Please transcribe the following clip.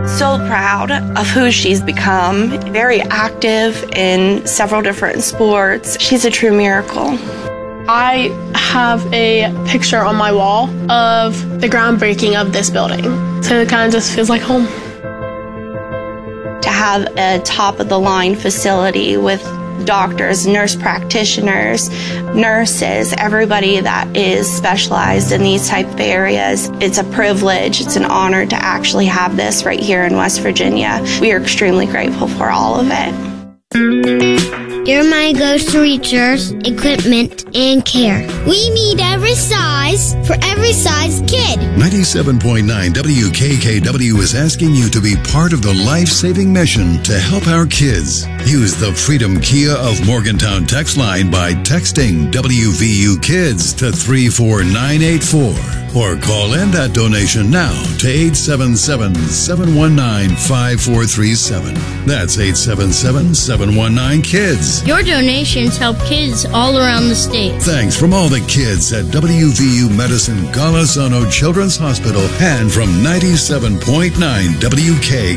So proud of who she's become. Very active in several different sports. She's a true miracle. I have a picture on my wall of the groundbreaking of this building. So it kind of just feels like home. To have a top-of-the-line facility with doctors, nurse practitioners, nurses, everybody that is specialized in these type of areas. It's a privilege, it's an honor to actually have this right here in West Virginia. We are extremely grateful for all of it. Your money goes to research, equipment, and care. We meet every size for every size kid. 97.9 WKKW is asking you to be part of the life-saving mission to help our kids. Use the Freedom Kia of Morgantown text line by texting WVU Kids to 34984. Or call in that donation now to 877-719-5437. That's 877-719-KIDS. Your donations help kids all around the state. Thanks from all the kids at WVU Medicine Golisano Children's Hospital and from 97.9 WKKW.